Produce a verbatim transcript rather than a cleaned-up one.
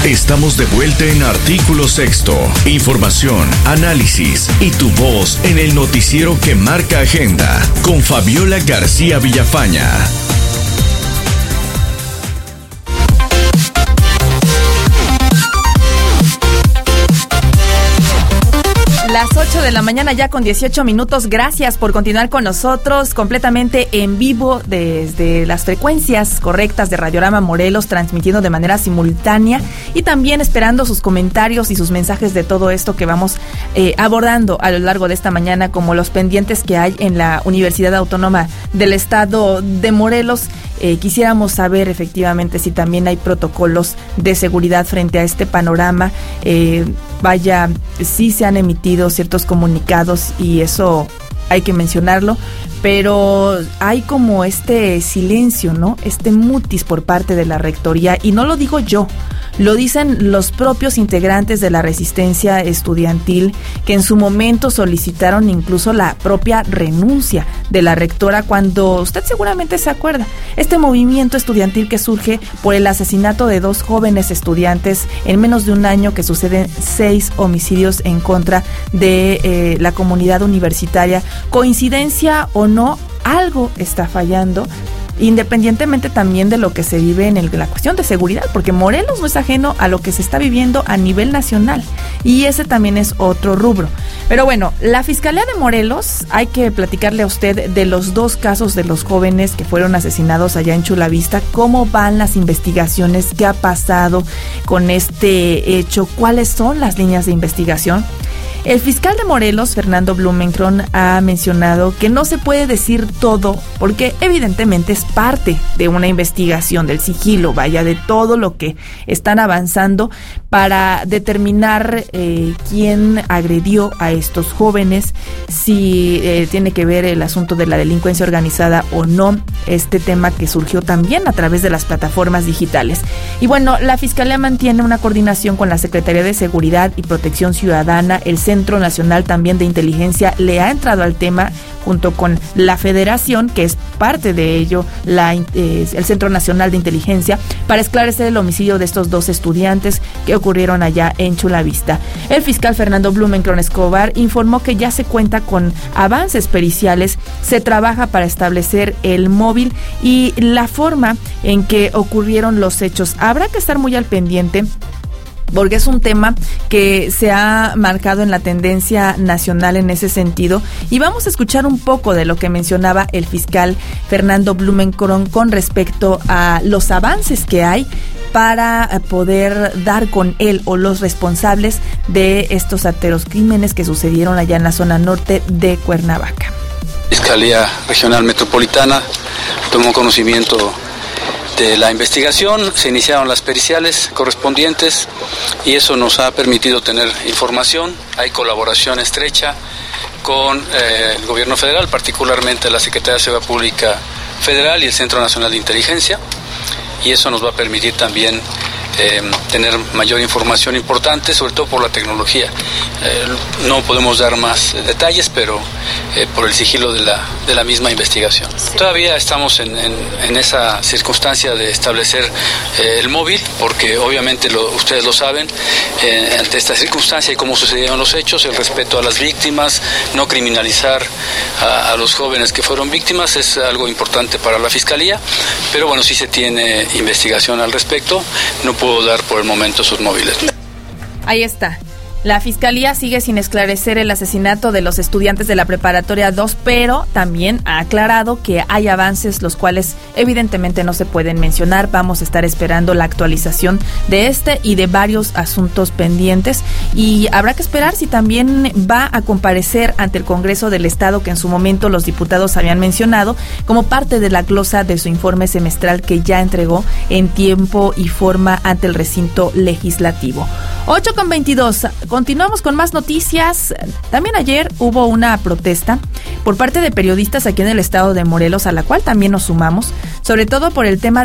Estamos de vuelta en Artículo Sexto. Información, análisis y tu voz en el noticiero que marca agenda con Fabiola García Villafaña. Las ocho de la mañana ya con dieciocho minutos. Gracias por continuar con nosotros completamente en vivo desde las frecuencias correctas de Radiorama Morelos, transmitiendo de manera simultánea y también esperando sus comentarios y sus mensajes de todo esto que vamos eh, abordando a lo largo de esta mañana, como los pendientes que hay en la Universidad Autónoma del Estado de Morelos. Eh, quisiéramos saber efectivamente si también hay protocolos de seguridad frente a este panorama. Eh, vaya, sí se han emitido ciertos comunicados y eso hay que mencionarlo, pero hay como este silencio, ¿no? Este mutis por parte de la rectoría, y no lo digo yo, lo dicen los propios integrantes de la resistencia estudiantil, que en su momento solicitaron incluso la propia renuncia de la rectora, cuando usted seguramente se acuerda, este movimiento estudiantil que surge por el asesinato de dos jóvenes estudiantes en menos de un año, que suceden seis homicidios en contra de eh, la comunidad universitaria. Coincidencia o no, algo está fallando, independientemente también de lo que se vive en el, la cuestión de seguridad, porque Morelos no es ajeno a lo que se está viviendo a nivel nacional, y ese también es otro rubro. Pero bueno, la Fiscalía de Morelos, hay que platicarle a usted de los dos casos de los jóvenes que fueron asesinados allá en Chulavista, cómo van las investigaciones, qué ha pasado con este hecho, cuáles son las líneas de investigación. El fiscal de Morelos, Fernando Blumenkron, ha mencionado que no se puede decir todo porque evidentemente es parte de una investigación, del sigilo, vaya, de todo lo que están avanzando para determinar eh, quién agredió a estos jóvenes, si eh, tiene que ver el asunto de la delincuencia organizada o no, este tema que surgió también a través de las plataformas digitales. Y bueno, la Fiscalía mantiene una coordinación con la Secretaría de Seguridad y Protección Ciudadana, el Centro Nacional también de Inteligencia le ha entrado al tema junto con la Federación, que es parte de ello, la, eh, el Centro Nacional de Inteligencia, para esclarecer el homicidio de estos dos estudiantes que ocurrieron allá en Chulavista. El fiscal Fernando Blumenkron Escobar informó que ya se cuenta con avances periciales, se trabaja para establecer el móvil y la forma en que ocurrieron los hechos. Habrá que estar muy al pendiente, porque es un tema que se ha marcado en la tendencia nacional en ese sentido, y vamos a escuchar un poco de lo que mencionaba el fiscal Fernando Blumenkron con respecto a los avances que hay para poder dar con él o los responsables de estos ateros crímenes que sucedieron allá en la zona norte de Cuernavaca. Fiscalía Regional Metropolitana tomó conocimiento de la investigación, se iniciaron las periciales correspondientes y eso nos ha permitido tener información. Hay colaboración estrecha con eh, el gobierno federal, particularmente la Secretaría de Seguridad Pública Federal y el Centro Nacional de Inteligencia, y eso nos va a permitir también eh, tener mayor información importante, sobre todo por la tecnología. Eh, no podemos dar más detalles, pero eh, por el sigilo de la, de la misma investigación. Sí. Todavía estamos en, en, en esa circunstancia de establecer eh, el móvil, porque obviamente lo, ustedes lo saben, eh, ante esta circunstancia y cómo sucedieron los hechos, el respeto a las víctimas, no criminalizar a, a los jóvenes que fueron víctimas es algo importante para la Fiscalía, pero bueno, sí se tiene investigación al respecto, no puedo dar por el momento sus móviles. Ahí está. La Fiscalía sigue sin esclarecer el asesinato de los estudiantes de la Preparatoria dos, pero también ha aclarado que hay avances los cuales evidentemente no se pueden mencionar. Vamos a estar esperando la actualización de este y de varios asuntos pendientes, y habrá que esperar si también va a comparecer ante el Congreso del Estado, que en su momento los diputados habían mencionado como parte de la glosa de su informe semestral que ya entregó en tiempo y forma ante el recinto legislativo. ocho con veintidós. Continuamos con más noticias. También ayer hubo una protesta por parte de periodistas aquí en el estado de Morelos, a la cual también nos sumamos, sobre todo por el tema